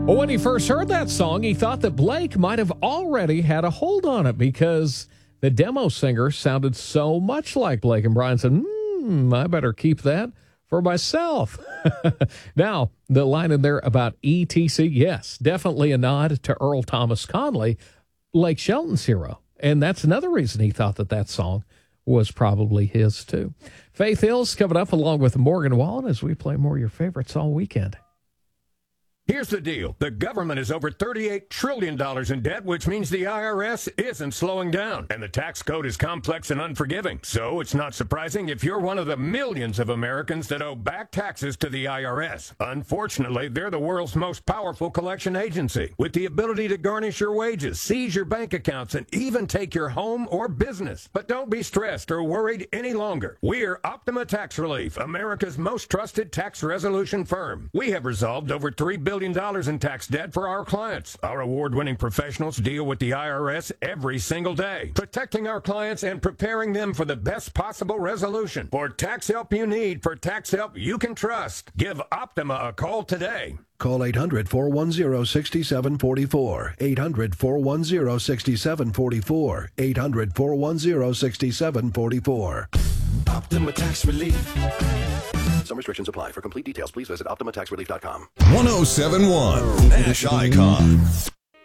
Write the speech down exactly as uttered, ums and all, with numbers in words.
Well, when he first heard that song, he thought that Blake might have already had a hold on it because the demo singer sounded so much like Blake. And Brian said, hmm, I better keep that for myself. Now, the line in there about E T C, yes, definitely a nod to Earl Thomas Conley, Blake Shelton's hero. And that's another reason he thought that that song was probably his, too. Faith Hill's coming up along with Morgan Wallen as we play more of your favorites all weekend. Here's the deal. The government is over thirty-eight trillion dollars in debt, which means the I R S isn't slowing down. And the tax code is complex and unforgiving. So it's not surprising if you're one of the millions of Americans that owe back taxes to the I R S. Unfortunately, they're the world's most powerful collection agency, with the ability to garnish your wages, seize your bank accounts, and even take your home or business. But don't be stressed or worried any longer. We're Optima Tax Relief, America's most trusted tax resolution firm. We have resolved over three billion dollars in tax debt for our clients. Our award-winning professionals deal with the I R S every single day, protecting our clients and preparing them for the best possible resolution. For tax help you need, for tax help you can trust, give Optima a call today. Call eight hundred, four one zero, six seven four four, eight hundred, four one zero, six seven four four, eight hundred, four one zero, six seven four four. Optima Tax Relief. Some restrictions apply. For complete details, please visit optima tax relief dot com. one oh seven point one Nash Icon.